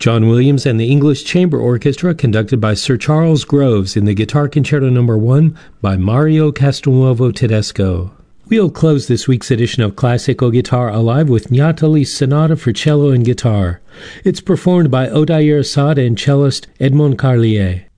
John Williams and the English Chamber Orchestra, conducted by Sir Charles Groves in the Guitar Concerto No. 1 by Mario Castelnuovo Tedesco. We'll close this week's edition of Classical Guitar Alive with Gnatali's Sonata for Cello and Guitar. It's performed by Odair Assad and cellist Edmond Carlier.